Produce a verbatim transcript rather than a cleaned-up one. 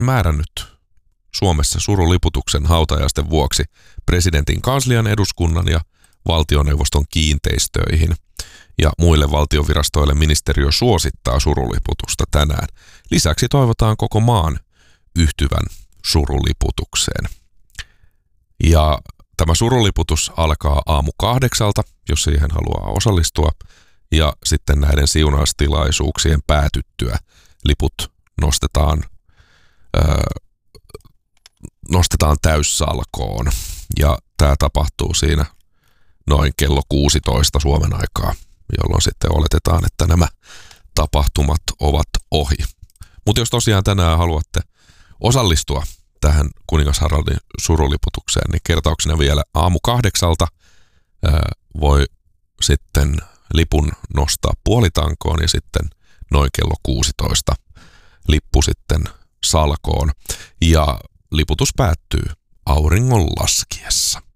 määrännyt Suomessa suruliputuksen hautajaisten vuoksi presidentin kanslian, eduskunnan ja valtioneuvoston kiinteistöihin. Ja muille valtiovirastoille ministeriö suosittaa suruliputusta tänään. Lisäksi toivotaan koko maan yhtyvän suruliputukseen. Ja tämä suruliputus alkaa aamu kahdeksalta, jos siihen haluaa osallistua. Ja sitten näiden siunaustilaisuuksien päätyttyä liput nostetaan, öö, nostetaan täyssalkoon. Ja tämä tapahtuu siinä noin kello kuusitoista Suomen aikaa, jolloin sitten oletetaan, että nämä tapahtumat ovat ohi. Mutta jos tosiaan tänään haluatte osallistua tähän kuningas Haraldin suruliputukseen, niin kertauksena vielä aamu kahdeksalta ää, voi sitten lipun nostaa puolitankoon ja sitten noin kello kuusitoista lippu sitten salkoon. Ja liputus päättyy auringon laskiessa.